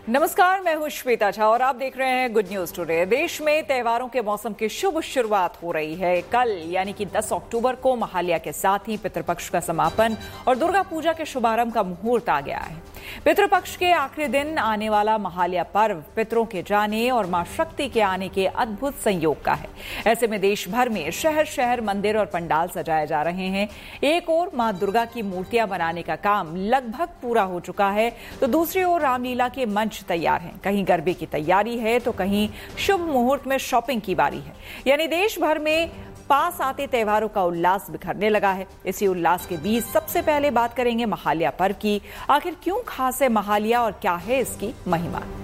नमस्कार, मैं हूं श्वेता झा और आप देख रहे हैं गुड न्यूज टुडे। देश में त्योहारों के मौसम की शुभ शुरुआत हो रही है। कल यानी कि 10 अक्टूबर को महालया के साथ ही पितृपक्ष का समापन और दुर्गा पूजा के शुभारंभ का मुहूर्त आ गया है। पितृपक्ष के आखिरी दिन आने वाला महालया पर्व पितरों के जाने और मां शक्ति के आने के अद्भुत संयोग का है। ऐसे में देश भर में शहर शहर मंदिर और पंडाल सजाए जा रहे हैं। एक ओर मां दुर्गा की मूर्तियां बनाने का काम लगभग पूरा हो चुका है, तो दूसरी ओर रामलीला के मंच तैयार हैं। कहीं गरबे की तैयारी है तो कहीं शुभ मुहूर्त में शॉपिंग की बारी है। यानी देश भर में पास आते त्योहारों का उल्लास बिखरने लगा है। इसी उल्लास के बीच सबसे पहले बात करेंगे महालया पर्व की। आखिर क्यों खास है महालया और क्या है इसकी महिमा।